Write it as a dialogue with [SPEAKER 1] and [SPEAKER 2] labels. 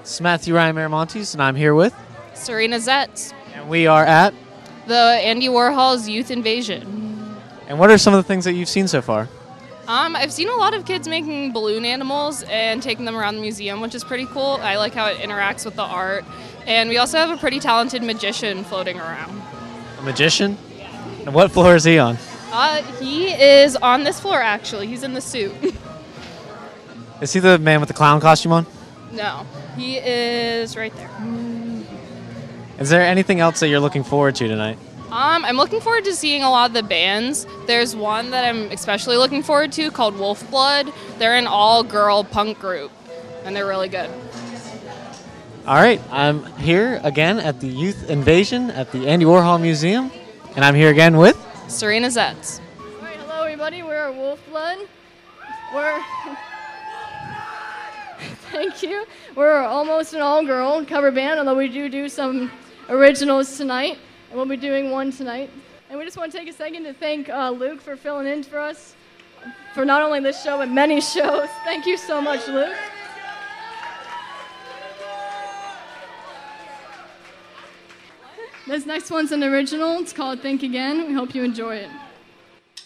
[SPEAKER 1] It's Matthew Ryan Miramontes, and I'm here with,
[SPEAKER 2] Serena Zetz,
[SPEAKER 1] and we are at.
[SPEAKER 2] the Andy Warhol's Youth Invasion.
[SPEAKER 1] And what are some of the things that you've seen so far?
[SPEAKER 2] I've seen a lot of kids making balloon animals and taking them around the museum, which is pretty cool. I like how it interacts with the art. And we also have a pretty talented magician floating around.
[SPEAKER 1] A magician? And what floor is he on?
[SPEAKER 2] He is on this floor, actually. He's in the suit.
[SPEAKER 1] Is he the man with the clown costume on?
[SPEAKER 2] No, he is right there.
[SPEAKER 1] Is there anything else that you're looking forward to tonight?
[SPEAKER 2] I'm looking forward to seeing a lot of the bands. There's one that I'm especially looking forward to called Wolfblood. They're an all-girl punk group, and they're really good.
[SPEAKER 1] All right, I'm here again at the Youth Invasion at the Andy Warhol Museum, and I'm here again with...
[SPEAKER 2] Serena Zetz.
[SPEAKER 3] All right, hello everybody. We're Wolfblood. Thank you. We're almost an all-girl cover band, although we do some originals tonight, and we'll be doing one tonight. And we just want to take a second to thank Luke for filling in for us for not only this show, but many shows. Thank you so much, Luke. This next one's an original. It's called Think Again. We hope you enjoy it.